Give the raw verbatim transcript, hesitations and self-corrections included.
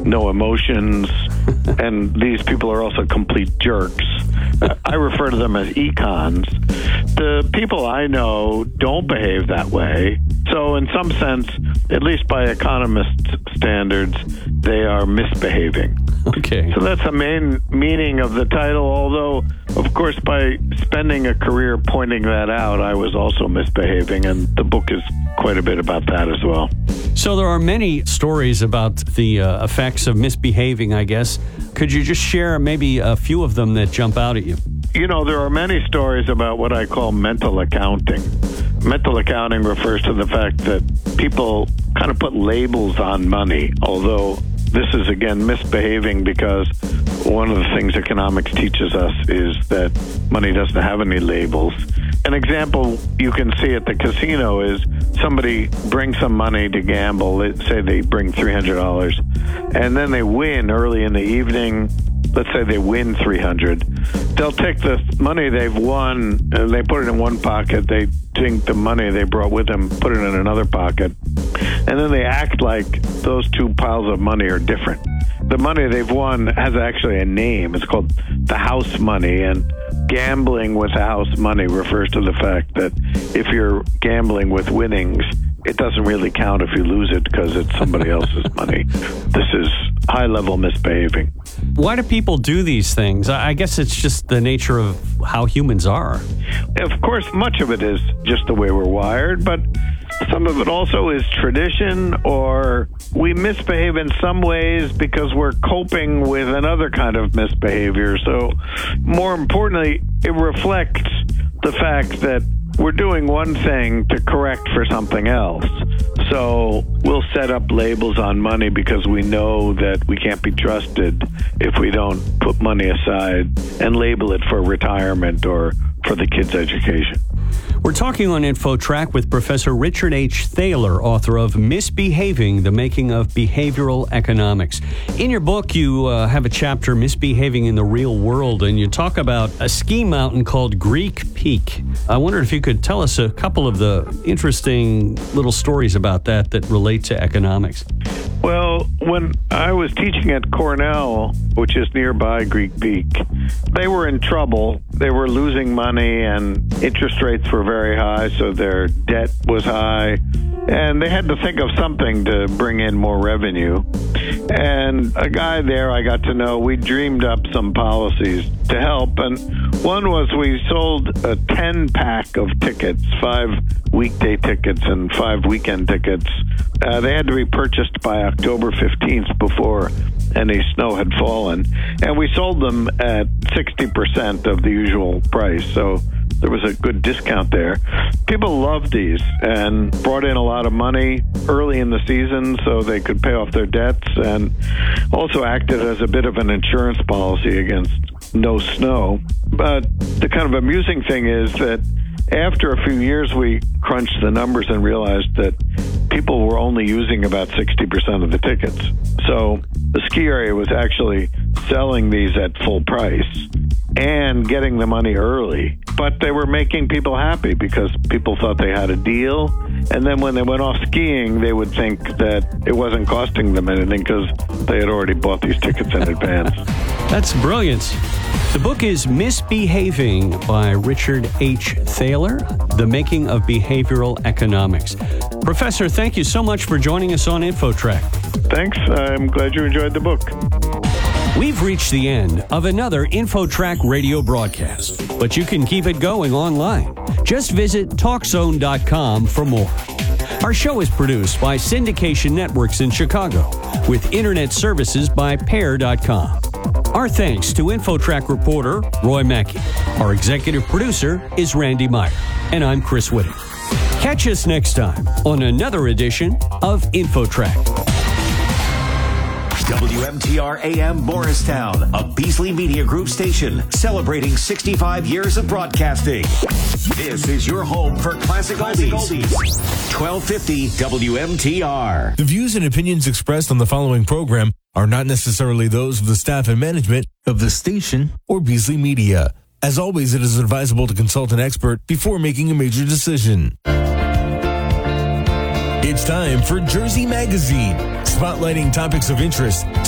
no emotions, and these people are also complete jerks. I refer to them as econs. The people I know don't behave that way. So in some sense, at least by economist standards, they are misbehaving. Okay. So that's the main meaning of the title, although, of course, by spending a career pointing that out, I was also misbehaving, and the book is quite a bit about that as well. So there are many stories about the uh, effects of misbehaving, I guess. Could you just share maybe a few of them that jump out at you? You know, there are many stories about what I call mental accounting. Mental accounting refers to the fact that people kind of put labels on money, although this is, again, misbehaving because one of the things economics teaches us is that money doesn't have any labels. An example you can see at the casino is somebody brings some money to gamble. Let's say they bring three hundred dollars, and then they win early in the evening. Let's say they win three hundred dollars. They'll take the money they've won, and they put it in one pocket. They think the money they brought with them, put it in another pocket. And then they act like those two piles of money are different. The money they've won has actually a name. It's called the house money, and gambling with house money refers to the fact that if you're gambling with winnings, it doesn't really count if you lose it because it's somebody else's money. This is high-level misbehaving. Why do people do these things? I guess it's just the nature of how humans are. Of course, much of it is just the way we're wired, but some of it also is tradition, or we misbehave in some ways because we're coping with another kind of misbehavior. So more importantly, it reflects the fact that we're doing one thing to correct for something else. So we'll set up labels on money because we know that we can't be trusted if we don't put money aside and label it for retirement or for the kids' education. We're talking on InfoTrack with Professor Richard H. Thaler, author of Misbehaving, The Making of Behavioral Economics. In your book, you uh, have a chapter, Misbehaving in the Real World, and you talk about a ski mountain called Greek Peak. I wondered if you could tell us a couple of the interesting little stories about that that relate to economics. Well, when I was teaching at Cornell, which is nearby Greek Peak, they were in trouble. They were losing money, and interest rates were very high, so their debt was high, and they had to think of something to bring in more revenue. And a guy there I got to know, we dreamed up some policies to help, and one was we sold a ten-pack of tickets, five weekday tickets and five weekend tickets. Uh, they had to be purchased by October fifteenth before any snow had fallen, and we sold them at sixty percent of the usual price, so there was a good discount there. People loved these and brought in a lot of money early in the season so they could pay off their debts, and also acted as a bit of an insurance policy against no snow. But the kind of amusing thing is that after a few years, we crunched the numbers and realized that people were only using about sixty percent of the tickets. So the ski area was actually selling these at full price and getting the money early. But they were making people happy because people thought they had a deal. And then when they went off skiing, they would think that it wasn't costing them anything because they had already bought these tickets in advance. That's brilliant. The book is Misbehaving by Richard H. Thaler, The Making of Behavioral Economics. Professor, thank you so much for joining us on InfoTrack. Thanks. I'm glad you enjoyed the book. We've reached the end of another InfoTrack radio broadcast, but you can keep it going online. Just visit talk zone dot com for more. Our show is produced by Syndication Networks in Chicago, with internet services by pair dot com. Our thanks to InfoTrack reporter Roy Mackey. Our executive producer is Randy Meyer, and I'm Chris Whitting. Catch us next time on another edition of InfoTrack. W M T R A M Morristown, a Beasley Media Group station celebrating sixty-five years of broadcasting. This is your home for classic oldies. twelve fifty W M T R. The views and opinions expressed on the following program are not necessarily those of the staff and management of the station or Beasley Media. As always, it is advisable to consult an expert before making a major decision. It's time for Jersey Magazine, spotlighting topics of interest